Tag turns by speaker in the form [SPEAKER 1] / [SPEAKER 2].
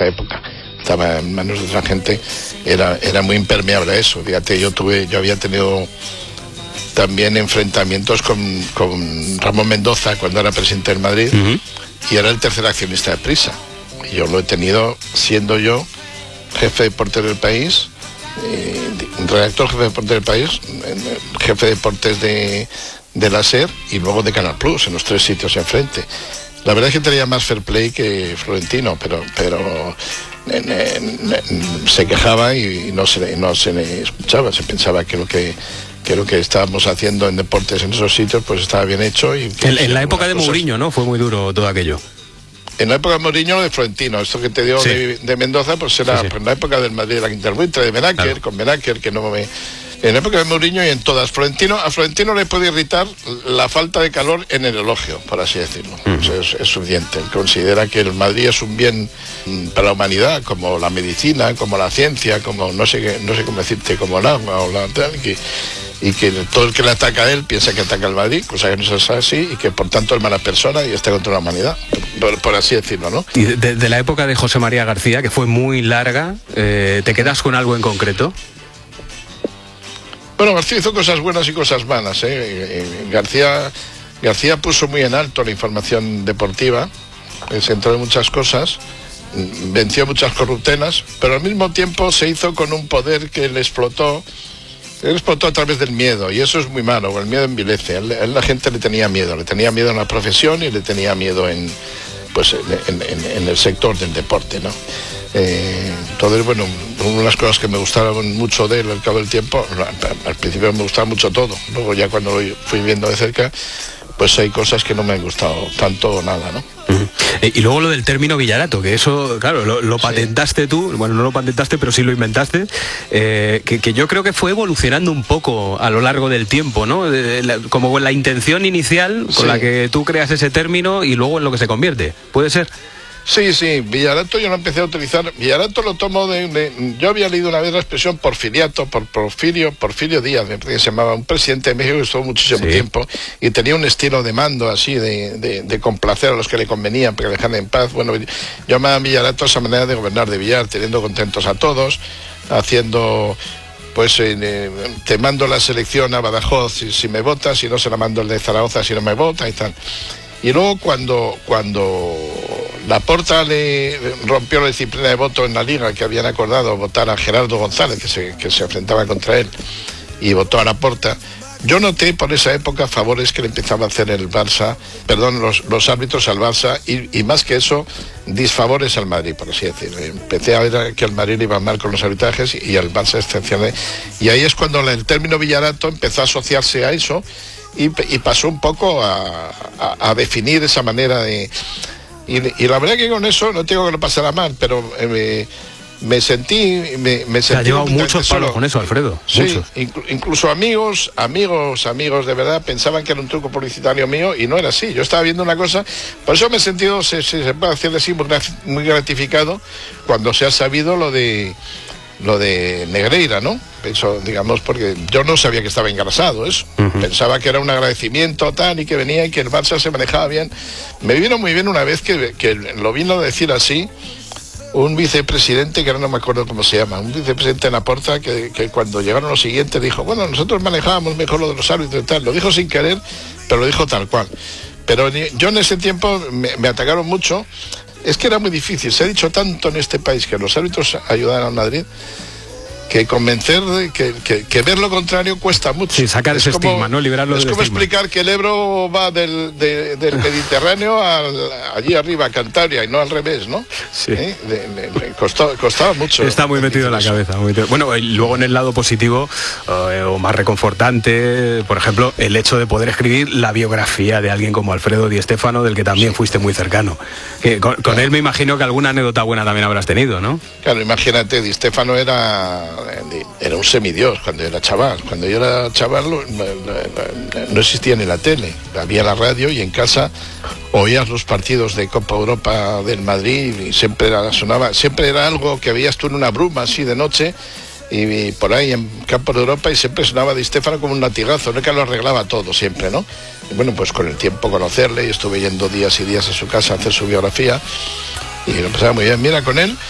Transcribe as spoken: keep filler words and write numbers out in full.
[SPEAKER 1] esa época. Estaba en manos de otra gente, era, era muy impermeable a eso. Fíjate, yo tuve, yo había tenido también enfrentamientos con, con Ramón Mendoza cuando era presidente del Madrid, uh-huh. y era el tercer accionista de Prisa. Y yo lo he tenido siendo yo jefe de deportes del país, eh, redactor jefe de deportes del país, jefe de deportes de, de la SER y luego de Canal Plus, en los tres sitios enfrente. La verdad es que tenía más fair play que Florentino, pero pero eh, eh, se quejaba y no se, no se le escuchaba, se pensaba que lo que que lo que estábamos haciendo en deportes en esos sitios pues estaba bien hecho. Y
[SPEAKER 2] en, en la época de cosas... Mourinho, ¿no? Fue muy duro todo aquello.
[SPEAKER 1] En la época de Mourinho, de Florentino, esto que te dio sí. de, de Mendoza, pues era sí, sí. Pues en la época del Madrid de la Quinta de Benaker, claro. con Benaker, que no me... En la época de Mourinho y en todas. Florentino, a Florentino le puede irritar la falta de calor en el elogio, por así decirlo. Uh-huh. O sea, es, es suficiente. Él considera que el Madrid es un bien para la humanidad, como la medicina, como la ciencia, como no sé, no sé cómo decirte, como el agua o la tal, que... y que todo el que le ataca a él piensa que ataca al Madrid, cosa que no es así, y que por tanto es mala persona y está contra la humanidad, por, por así decirlo, ¿no?
[SPEAKER 2] Y de, de la época de José María García, que fue muy larga, eh, ¿te quedas con algo en concreto?
[SPEAKER 1] Bueno, García hizo cosas buenas y cosas malas, ¿eh? García, García puso muy en alto la información deportiva, se entró en muchas cosas, venció muchas corruptelas, pero al mismo tiempo se hizo con un poder que le explotó. Él explotó a través del miedo, y eso es muy malo, el miedo envilece. A él la gente le tenía miedo, le tenía miedo en la profesión y le tenía miedo en, pues, en, en, en el sector del deporte, ¿no? Eh, entonces, bueno, una de las cosas que me gustaron mucho de él al cabo del tiempo, al principio me gustaba mucho todo, luego ya cuando lo fui viendo de cerca, pues hay cosas que no me han gustado tanto o nada, ¿no?
[SPEAKER 2] Uh-huh. Eh, y luego lo del término Villarato, que eso, claro, lo, lo patentaste sí. tú, bueno, no lo patentaste, pero sí lo inventaste, eh, que, que yo creo que fue evolucionando un poco a lo largo del tiempo, ¿no? De, de, la, como la intención inicial con sí. la que tú creas ese término y luego en lo que se convierte, ¿puede ser?
[SPEAKER 1] Sí, sí, Villarato yo lo empecé a utilizar. Villarato lo tomo de, de... Yo había leído una vez la expresión porfiriato, por Porfirio, Porfirio Díaz, que se llamaba, un presidente de México que estuvo muchísimo sí. tiempo y tenía un estilo de mando así, de, de, de complacer a los que le convenían, para que le dejaran en paz. Bueno, yo llamaba a Villarato esa manera de gobernar de Villar, teniendo contentos a todos, haciendo... pues eh, eh, te mando la selección a Badajoz si, si me votas, si no se la mando el de Zaragoza si no me vota y tal. Y luego cuando cuando Laporta le rompió la disciplina de voto en la Liga, que habían acordado votar a Gerardo González, que se, que se enfrentaba contra él, y votó a Laporta, yo noté por esa época favores que le empezaba a hacer el Barça, perdón, los, los árbitros al Barça, y, y más que eso, disfavores al Madrid, por así decirlo. Empecé a ver que al Madrid le iba mal con los arbitrajes y al Barça excepcionalmente. Y ahí es cuando el término Villarato empezó a asociarse a eso, y, y pasó un poco a, a, a definir esa manera de... Y, y la verdad que con eso, no tengo que lo pasara mal, pero eh, me sentí... Me, me
[SPEAKER 2] Se ha llevado muchos palos con eso, Alfredo.
[SPEAKER 1] Sí,
[SPEAKER 2] muchos.
[SPEAKER 1] Inclu, incluso amigos, amigos, amigos de verdad pensaban que era un truco publicitario mío y no era así. Yo estaba viendo una cosa, por eso me he sentido, se, se, se puede decir así, muy gratificado cuando se ha sabido lo de... lo de Negreira, ¿no? Eso, digamos, porque yo no sabía que estaba engrasado eso. Uh-huh. Pensaba que era un agradecimiento tal y que venía y que el Barça se manejaba bien. Me vino muy bien una vez que, que lo vino a decir así un vicepresidente, que ahora no me acuerdo cómo se llama, un vicepresidente en Laporta, que, que cuando llegaron los siguientes dijo, bueno, nosotros manejábamos mejor lo de los árbitros y tal. Lo dijo sin querer, pero lo dijo tal cual. Pero yo en ese tiempo me, me atacaron mucho. Es que era muy difícil, se ha dicho tanto en este país que los árbitros ayudan al Madrid, que convencer de que, que, que ver lo contrario cuesta mucho.
[SPEAKER 2] Sí, sacar ese
[SPEAKER 1] como,
[SPEAKER 2] estigma, ¿no? Liberarlo
[SPEAKER 1] es
[SPEAKER 2] del
[SPEAKER 1] como
[SPEAKER 2] estigma.
[SPEAKER 1] Explicar que el Ebro va del, de, del Mediterráneo al, allí arriba a Cantabria y no al revés, ¿no?
[SPEAKER 2] Sí.
[SPEAKER 1] ¿Eh? De, de, de, costó, costaba mucho.
[SPEAKER 2] Está muy metido en la cabeza. Muy metido. Bueno, y luego en el lado positivo, eh, o más reconfortante, por ejemplo, el hecho de poder escribir la biografía de alguien como Alfredo Di Stéfano, del que también sí. fuiste muy cercano. Que con, con claro. él me imagino que alguna anécdota buena también habrás tenido, ¿no?
[SPEAKER 1] Claro, imagínate, Di Stéfano era... era un semidios cuando yo era chaval. Cuando yo era chaval no existía ni la tele, había la radio y en casa oías los partidos de Copa Europa del Madrid y siempre era, sonaba, siempre era algo que veías tú en una bruma así de noche y, y por ahí en Campo de Europa y siempre sonaba Di Stéfano como un latigazo, no que lo arreglaba todo siempre, ¿no? Y bueno, pues con el tiempo conocerle y estuve yendo días y días a su casa a hacer su biografía y lo pasaba muy bien. Mira, con él